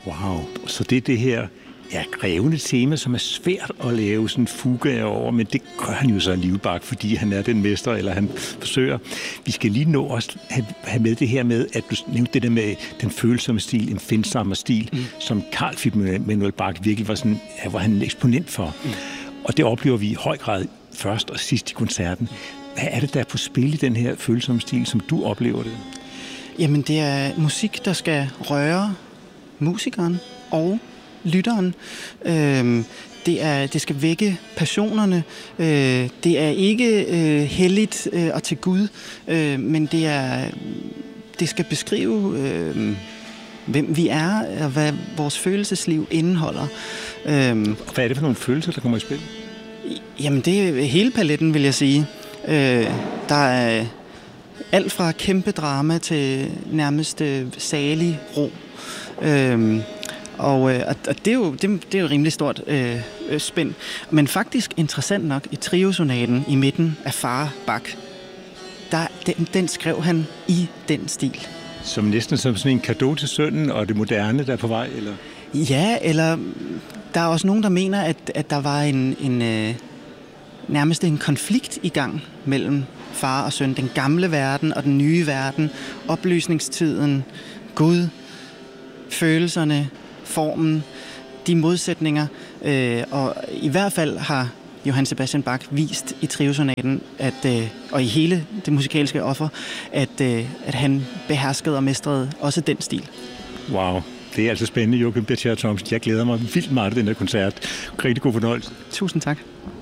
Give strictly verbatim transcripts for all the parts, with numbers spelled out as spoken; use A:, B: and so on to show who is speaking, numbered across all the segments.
A: Wow, så det er det her ja, krævende tema, som er svært at lave sådan fuga over, men det gør han jo så alligevel bare, fordi han er den mester, eller han forsøger. Vi skal lige nå også have, have med det her med, at du nævnte det der med den følsomme stil, en findsomme stil, mm. som Carl Philipp Emanuel Bach virkelig var, sådan, ja, var han en eksponent for. Mm. Og det oplever vi i høj grad først og sidst i koncerten. Hvad er det, der er på spil i den her følsomme stil, som du oplever det?
B: Jamen, det er musik, der skal røre musikeren og lytteren. Øh, det, er, det skal vække passionerne. Øh, det er ikke øh, helligt øh, og til Gud, øh, men det, er, det skal beskrive, øh, hvem vi er, og hvad vores følelsesliv indeholder. Øh,
A: hvad er det for nogle følelser, der kommer i spil?
B: Jamen, det er hele paletten, vil jeg sige. Øh, der er alt fra kæmpe drama til nærmest øh, salig ro. Øh, Og, og det, er jo, det, det er jo rimelig stort øh, spænd. Men faktisk interessant nok, i triosonaten i midten af Far Bach, der, den, den skrev han i den stil.
A: Som næsten som sådan en cadeau til sønnen og det moderne, der er på vej, eller?
B: Ja, eller der er også nogen, der mener, at, at der var en, en øh, nærmest en konflikt i gang mellem far og søn. Den gamle verden og den nye verden. Oplysningstiden, Gud, følelserne, formen, de modsætninger, øh, og i hvert fald har Johann Sebastian Bach vist i triosonaten, at, øh, og i hele det musikalske offer, at, øh, at han beherskede og mestrede også den stil.
A: Wow, det er altså spændende, Joachim B. Thomsen. Jeg glæder mig vildt meget til den her koncert. Rigtig god fornøjelse.
B: Tusind tak.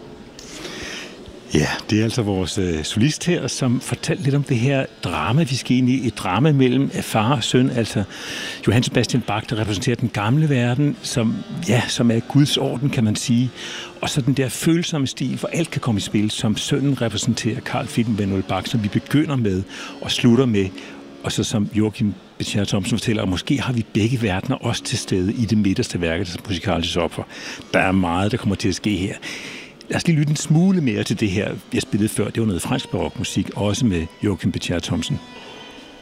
A: Ja, det er altså vores øh, solist her, som fortalte lidt om det her drama, vi skal ind i. Et drama mellem far og søn, altså Johann Sebastian Bach, der repræsenterer den gamle verden, som, ja, som er Guds orden, kan man sige. Og så den der følsomme stil, hvor alt kan komme i spil, som sønnen repræsenterer Carl Philipp Emanuel Bach, som vi begynder med og slutter med. Og så som Joachim B. Thomsen fortæller, og måske har vi begge verdener også til stede i det midterste værk, som musikalsk opfer. Der er meget, der kommer til at ske her. Lad os lige lytte en smule mere til det her, jeg spillede før. Det var noget fransk barokmusik, også med Joachim B. Thomsen.